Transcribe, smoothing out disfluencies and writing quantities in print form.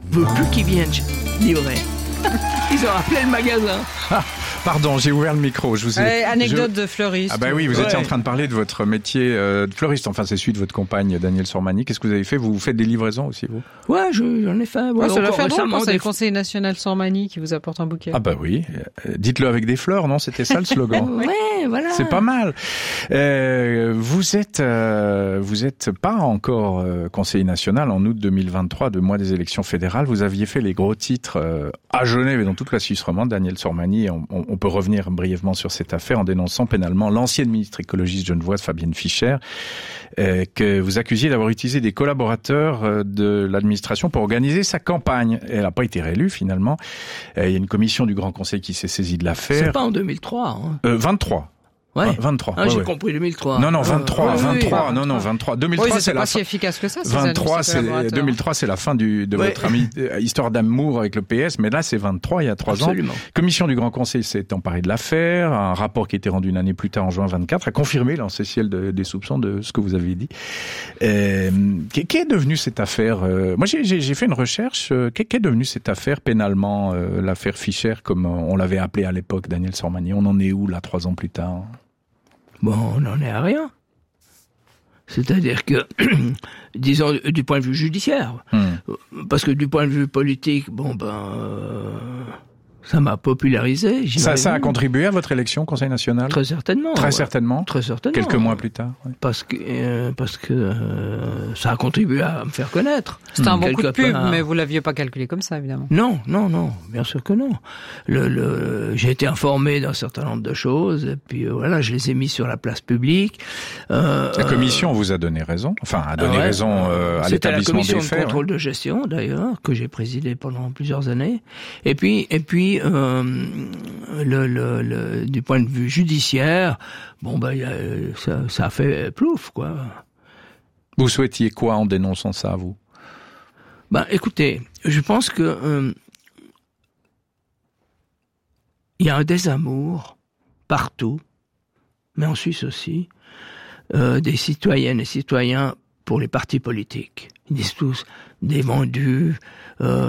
veut plus qu'ils viennent livrer. Ils ont appelé le magasin. Ah, pardon, j'ai ouvert le micro. Anecdote de fleuriste. Ah bah oui, vous étiez en train de parler de votre métier de fleuriste. Enfin, c'est celui de votre compagne Danielle Sormani. Qu'est-ce que vous avez fait? Vous faites des livraisons aussi, vous? Ouais, j'en ai fait. Ouais, ça doit faire drôle quand c'est le conseiller national Sormani qui vous apporte un bouquet. Ah bah oui. Dites-le avec des fleurs, non? C'était ça le slogan. Ouais, voilà. C'est pas mal. Vous êtes pas encore conseiller national en août 2023, de mois des élections fédérales. Vous aviez fait les gros titres à Genève et dans toute la Suisse romande. Danielle Sormani, on peut revenir brièvement sur cette affaire en dénonçant pénalement l'ancienne ministre écologiste genevoise Fabienne Fischer, que vous accusiez d'avoir utilisé des collaborateurs de l'administration pour organiser sa campagne. Elle n'a pas été réélue finalement. Il y a une commission du Grand Conseil qui s'est saisie de l'affaire. C'est pas en 2003. 23. Ouais. 23. Ah, j'ai compris 2003. Non, 23. 23. Oui. Non, 23. 2003, oui, c'est la pas si efficace que ça. 2003, c'est la fin de votre histoire d'amour avec le PS. Mais là, c'est 23, il y a 3 Absolument. ans. Commission du Grand Conseil s'est emparée de l'affaire. Un rapport qui a été rendu une année plus tard, en juin 24, a confirmé l'essentiel des soupçons de ce que vous avez dit. Qu'est devenue cette affaire? Moi, j'ai fait une recherche. Qu'est devenue cette affaire pénalement, l'affaire Fischer, comme on l'avait appelée à l'époque, Danielle Sormani? On en est où, là, 3 ans plus tard? Bon, on n'en est à rien. C'est-à-dire que, disons, du point de vue judiciaire, parce que du point de vue politique, ça m'a popularisé. Ça a contribué à votre élection au Conseil national? Très certainement. Très certainement. Quelques mois plus tard. Oui. Parce que ça a contribué à me faire connaître. C'était un bon coup de pub, mais vous l'aviez pas calculé comme ça, évidemment. Non, bien sûr que non. J'ai été informé d'un certain nombre de choses, et puis voilà, je les ai mis sur la place publique. La commission vous a donné raison, à l'établissement des faits. C'était la commission de contrôle de gestion, d'ailleurs, que j'ai présidée pendant plusieurs années. Et puis, du point de vue judiciaire, ça a fait plouf, quoi. Vous souhaitiez quoi en dénonçant ça, vous? Écoutez, je pense que il y a un désamour partout, mais en Suisse aussi, des citoyennes et citoyens pour les partis politiques. Ils disent tous des vendus,